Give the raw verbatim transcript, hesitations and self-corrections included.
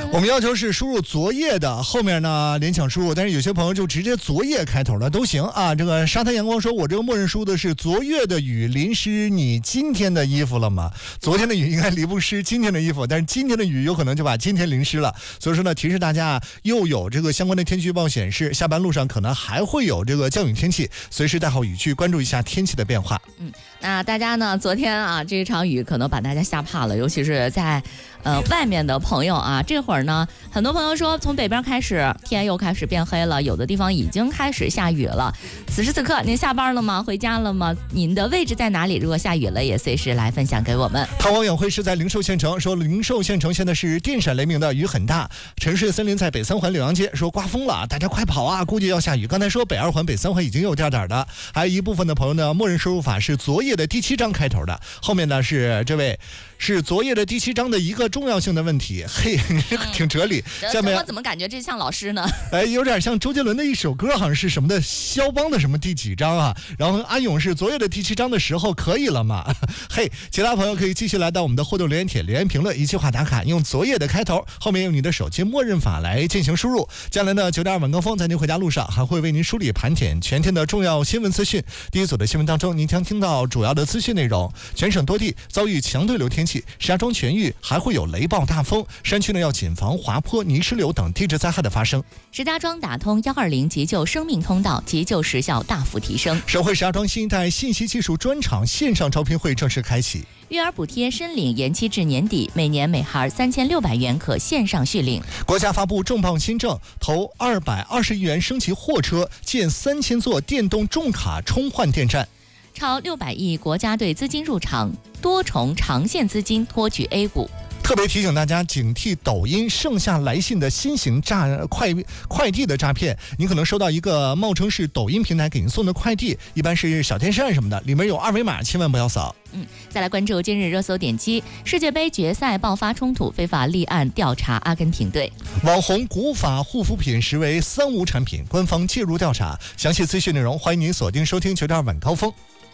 我们要求是输入昨夜的，后面呢联想输入，但是有些朋友就直接昨夜开头的都行啊。这个沙滩阳光说，我这个默认输的是昨夜的雨淋湿你今天的衣服了吗？昨天的雨应该淋不湿今天的衣服，但是今天的雨有可能就把今天淋湿了。所以说呢，提示大家又有这个相关的天气预报显示，下班路上可能还会有这个降雨天气，随时带好雨具，关注一下天气的变化。 嗯，那大家呢，昨天啊这场雨可能把大家吓怕了，尤其是在呃外面的朋友啊，这会儿呢，很多朋友说从北边开始天又开始变黑了，有的地方已经开始下雨了。此时此刻您下班了吗？回家了吗？您的位置在哪里？如果下雨了，也随时来分享给我们。 汤王永辉是在灵寿县城，说灵寿县城现在是电闪雷鸣的雨很大。城市森林在北三环柳阳街说刮风了，大家快跑啊，估计要下雨。刚才说北二环北三环已经有点点的，还有一部分的朋友呢，默认输入法是昨夜的第七章开头的，后面呢是这位是昨夜的第七章的一个重要性的问题。嘿，挺哲理。 嗯、下面我怎么感觉这像老师呢？ 哎，有点像周杰伦的一首歌，好像是什么的肖邦的什么第几章啊？然后阿勇是昨夜的第七章的时候可以了吗？嘿，其他朋友可以继续来到我们的互动留言帖留言评论，一句话打卡，用昨夜的开头，后面用你的手机默认法来进行输入。将来呢九点二晚高峰，在您回家路上还会为您梳理盘点全天的重要新闻资讯。第一组的新闻当中，您将听到主要的资讯内容：全省多地遭遇强对流天气，石家庄全域还会有雷暴大风，山区呢要谨防滑坡、泥石流等地质灾害的发生。 石家庄打通一二零急救生命通道，急救时效大幅提升。 省会石家庄新一代信息技术专场线上招聘会正式开启。 育儿补贴申领延期至年底，每年每孩三千六百元可线上续领。 国家发布重磅新政，投二百二十亿元升级货车，建三千座电动重卡充换电站。 超六百亿国家队资金入场，多重长线资金托举 A 股。 特别提醒大家警惕抖音盛夏来信的新型诈快快递的诈骗，您可能收到一个冒称是抖音平台给您送的快递，一般是小电扇什么的，里面有二维码，千万不要扫。 嗯，再来关注今日热搜点击：世界杯决赛爆发冲突，非法立案调查阿根廷队。 网红古法护肤品实为三无产品，官方介入调查。详细资讯内容，欢迎您锁定收听九点二晚高峰。